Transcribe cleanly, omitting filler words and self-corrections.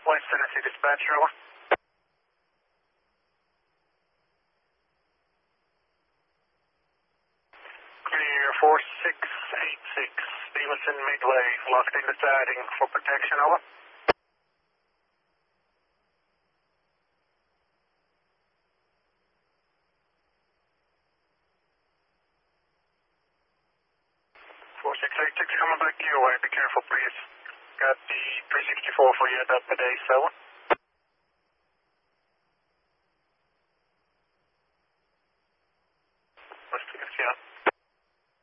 West Tennessee dispatcher, over. Clear 4686, Stevenson Midway, locked in the siding for protection, over. Four six eight six coming back your way, be careful please. Got the 364 for you at that today, 7.